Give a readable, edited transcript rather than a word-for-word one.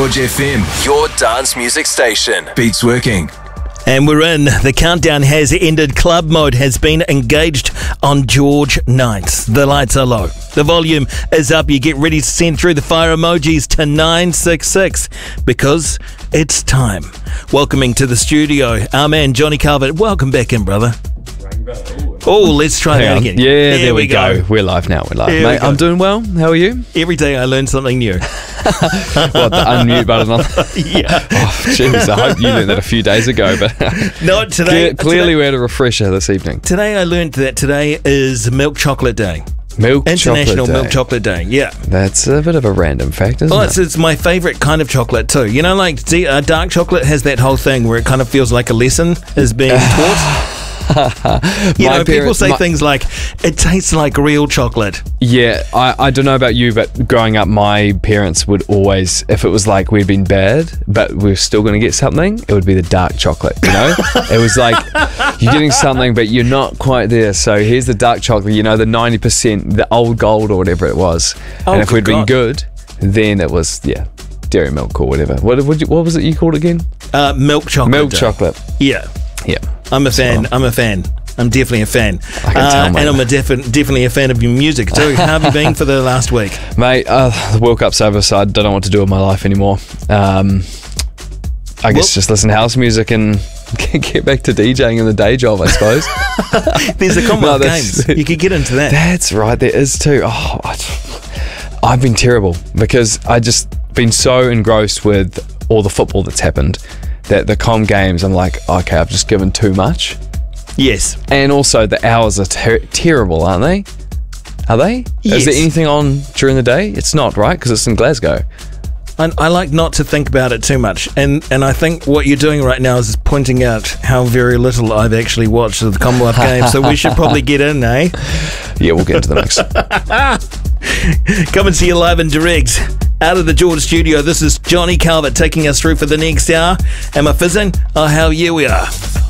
George FM, your dance music station. Beats working. And we're in. The countdown has ended. Club mode has been engaged on George nights. The lights are low. The volume is up. You get ready to send through the fire emojis to 966 because it's time. Welcoming to the studio, our man Johnny Calvert. Welcome back in, brother. Oh, let's try that again. Yeah, there we go. We're live now. We're live. Mate, I'm doing well. How are you? Every day I learn something new. What, the unmute button on? Yeah. Oh, jeez, I hope you learned that a few days ago. But no, today. Clearly we had a refresher this evening. Today I learned that today is Milk Chocolate Day. International Milk Chocolate Day, yeah. That's a bit of a random fact, isn't it? It's my favourite kind of chocolate too. You know, like dark chocolate has that whole thing where it kind of feels like a lesson is being taught. People say things like, it tastes like real chocolate. Yeah, I don't know about you, but growing up, my parents would always, if it was like we'd been bad, but we were still going to get something, it would be the dark chocolate, you know? It was like, you're getting something, but you're not quite there. So here's the dark chocolate, you know, the 90%, the old gold or whatever it was. Oh, and if we'd been good, then it was, dairy milk or whatever. What was it you called it again? Milk chocolate. Milk chocolate. Yeah. Yeah. I'm a fan. I'm definitely a fan. I can tell, mate. And I'm definitely a fan of your music too. How have you been for the last week? Mate, the World Cup's over, so I don't know what to do with my life anymore. I guess just listen to house music and get back to DJing in the day job, I suppose. There's a Commonwealth Games. You could get into that. That's right, there is too. I've been terrible because I just been so engrossed with all the football that's happened that the Com Games, I'm like, okay, I've just given too much. Yes. And also the hours are terrible, aren't they? Are they? Yes. Is there anything on during the day? It's not, right? Because it's in Glasgow. I like not to think about it too much. And I think what you're doing right now is pointing out how very little I've actually watched of the Commonwealth Games. So we should probably get in, eh? Yeah, we'll get into the mix. Come and see you live and direct out of the George studio. This is Johnny Calvert taking us through for the next hour. Am I fizzing? Oh, hell yeah, we are.